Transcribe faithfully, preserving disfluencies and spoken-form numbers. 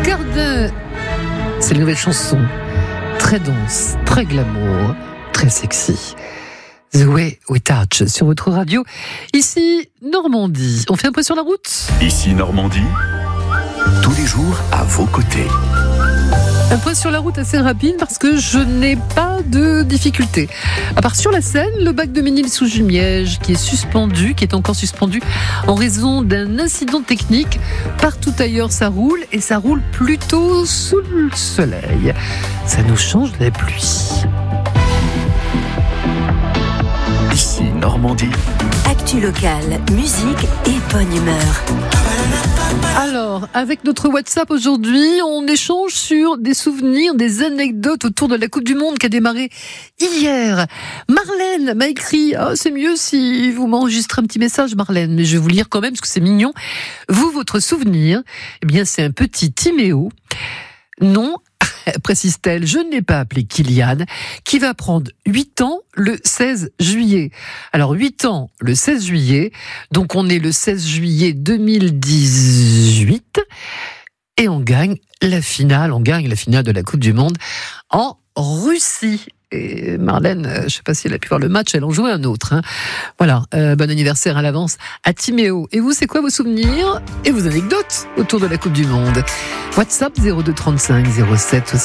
Gardin. C'est une nouvelle chanson. Très dense, très glamour, très sexy. The Way We Touch sur votre radio. Ici, Normandie. On fait un point sur la route ? Ici, Normandie. Tous les jours, à vos côtés. Un point sur la route assez rapide parce que je n'ai pas de difficulté. À part sur la Seine, le bac de Ménil-sous-Jumièges qui est suspendu, qui est encore suspendu en raison d'un incident technique. Partout ailleurs, ça roule et ça roule plutôt sous le soleil. Ça nous change de la pluie. Ici, Normandie. Actu locale, musique et bonne humeur. Alors, avec notre WhatsApp aujourd'hui, on échange sur des souvenirs, des anecdotes autour de la Coupe du Monde qui a démarré hier. Marlène m'a écrit, oh, c'est mieux si vous m'enregistrez un petit message, Marlène, mais je vais vous lire quand même parce que c'est mignon. Vous, votre souvenir, eh bien, c'est un petit Timéo. Non, précise-t-elle, je ne l'ai pas appelé Kylian, qui va prendre huit ans le seize juillet. Alors huit ans le seize juillet, donc on est le seize juillet deux mille dix-huit, et on gagne la finale, on gagne la finale de la Coupe du Monde en Russie. Et Marlène, je ne sais pas si elle a pu voir le match, elle en jouait un autre. Hein. Voilà, euh, bon anniversaire à l'avance à Timéo. Et vous, c'est quoi vos souvenirs et vos anecdotes autour de la Coupe du Monde ? WhatsApp zéro deux trente-cinq zéro sept